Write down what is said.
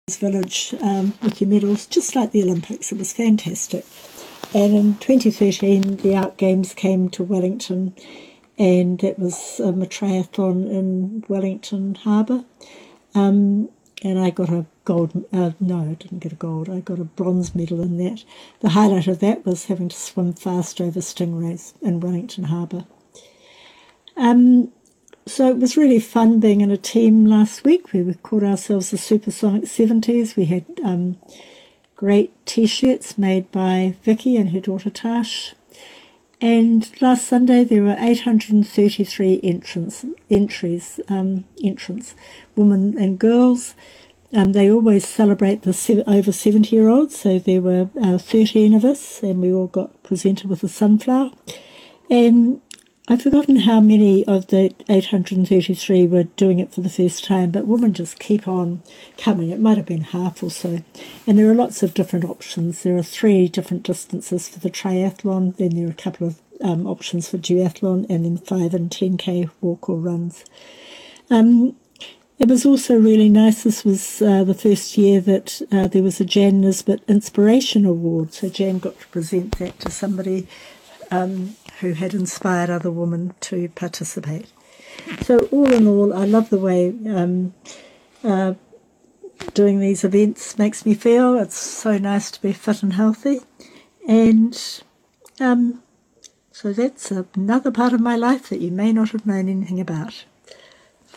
Village with your medals, just like the Olympics. It was fantastic. And in 2013, the Art Games came to Wellington, and it was a triathlon in Wellington Harbour. And I got a gold, no, I didn't get a gold, I got a bronze medal in that. The highlight of that was having to swim fast over stingrays in Wellington Harbour. So it was really fun being in a team last week. We called ourselves the Supersonic 70s. We had great T-shirts made by Vicky and her daughter Tash. And last Sunday there were 833 entries, women and girls. They always celebrate the over 70-year-olds, so there were 13 of us, and we all got presented with a sunflower. And I've forgotten how many of the 833 were doing it for the first time, but women just keep on coming. It might have been half or so. And there are lots of different options. There are 3 different distances for the triathlon, then there are a couple of options for duathlon, and then 5 and 10K walk or runs. It was also really nice. This was the first year that there was a Jan Nisbet Inspiration Award, so Jan got to present that to somebody who had inspired other women to participate. So all in all, I love the way doing these events makes me feel. It's so nice to be fit and healthy. And so that's another part of my life that you may not have known anything about.